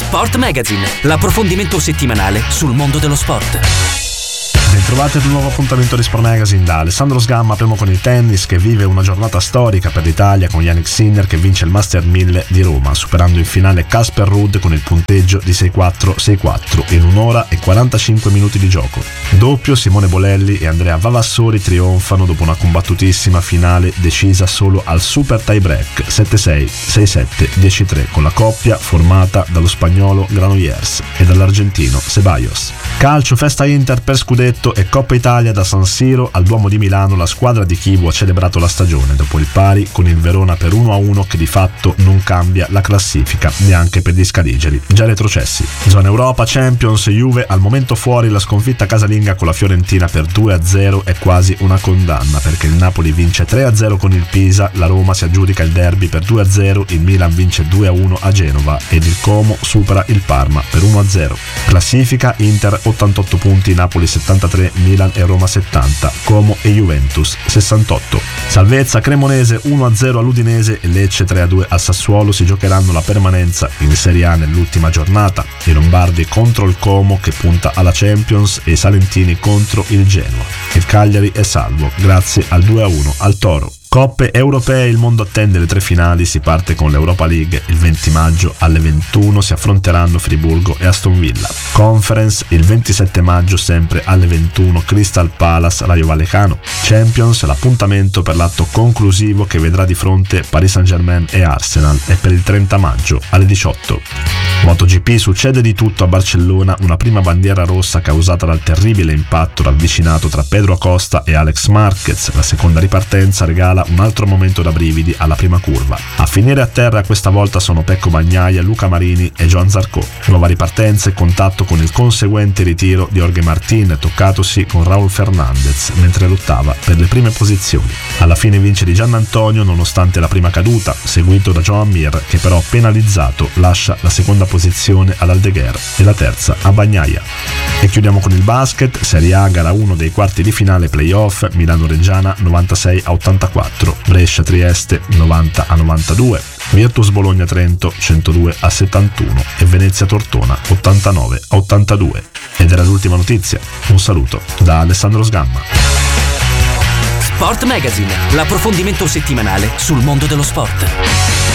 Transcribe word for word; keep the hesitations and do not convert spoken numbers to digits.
Sport Magazine, l'approfondimento settimanale sul mondo dello sport. Bentrovati ad un nuovo appuntamento di Sport Magazine da Alessandro Sgamma. Apriamo con il tennis, che vive una giornata storica per l'Italia con Jannik Sinner che vince il Master mille di Roma, superando in finale Casper Ruud con il punteggio di sei quattro sei quattro in un'ora e quarantacinque minuti di gioco. Doppio, Simone Bolelli e Andrea Vavassori trionfano dopo una combattutissima finale decisa solo al super tie break sette sei sei sette dieci tre, con la coppia formata dallo spagnolo Granollers e dall'argentino Ceballos. Calcio, festa Inter per scudetto e Coppa Italia da San Siro al Duomo di Milano. La squadra di Chievo ha celebrato la stagione dopo il pari con il Verona per uno a uno, che di fatto non cambia la classifica neanche per gli scaligeri già retrocessi. Zona Europa, Champions, Juve al momento fuori. La sconfitta casalinga con la Fiorentina per due a zero è quasi una condanna, perché il Napoli vince tre a zero con il Pisa, la Roma si aggiudica il derby per due a zero, il Milan vince due a uno a Genova ed il Como supera il Parma per uno a zero. Classifica: Inter ottantotto punti, Napoli settantatré, Milan e Roma settanta, Como e Juventus sessantotto. Salvezza, Cremonese uno a zero all'Udinese e Lecce tre a due al Sassuolo si giocheranno la permanenza in Serie A nell'ultima giornata. I Lombardi contro il Como, che punta alla Champions, e i Salentini contro il Genoa. Il Cagliari è salvo grazie al due a uno al Toro. Coppe europee, il mondo attende le tre finali. Si parte con l'Europa League il venti maggio alle ventuno, si affronteranno Friburgo e Aston Villa. Conference il ventisette maggio sempre alle ventuno, Crystal Palace Rayo Vallecano. Champions, l'appuntamento per l'atto conclusivo che vedrà di fronte Paris Saint-Germain e Arsenal, è per il trenta maggio alle diciotto. MotoGP, succede di tutto a Barcellona, una prima bandiera rossa causata dal terribile impatto ravvicinato tra Pedro Acosta e Alex Marquez. La seconda ripartenza regala un altro momento da brividi alla prima curva. A finire a terra questa volta sono Pecco Bagnaia, Luca Marini e Joan Zarco. Nuova ripartenza e contatto con il conseguente ritiro di Jorge Martin, toccatosi con Raúl Fernández mentre lottava per le prime posizioni. Alla fine vince Di Giannantonio nonostante la prima caduta, seguito da Joan Mir, che però penalizzato lascia la seconda posizione ad Aldeguer e la terza a Bagnaia. E chiudiamo con il basket, Serie A, gara uno dei quarti di finale playoff, Milano-Reggiana novantasei a ottantaquattro, Brescia-Trieste novanta a novantadue, Virtus Bologna-Trento centodue a settantuno e Venezia-Tortona ottantanove a ottantadue. Ed era l'ultima notizia. Un saluto da Alessandro Sgamma. Sport Magazine, l'approfondimento settimanale sul mondo dello sport.